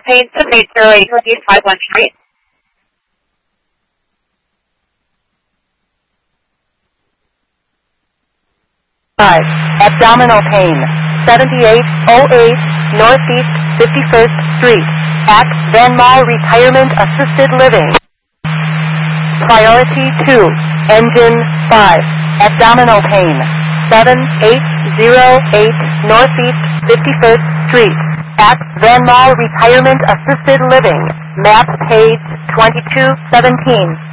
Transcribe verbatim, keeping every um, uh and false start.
pain to eight zero eight Northeast five one Street. five. Abdominal pain. seventy-eight oh eight Northeast fifty-first Street. At Van Mall Retirement Assisted Living. Priority two. Engine five. Abdominal pain. seven eight zero eight Northeast fifty-first Street. At Van Mall Retirement Assisted Living. Map page twenty-two seventeen.